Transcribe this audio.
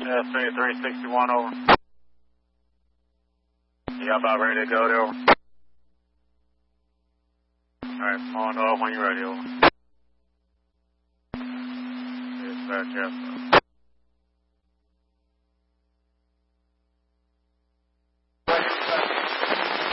Yeah, 361 over. Yeah, about ready to go there. Alright, on off when you're ready, over. Dispatch, yes.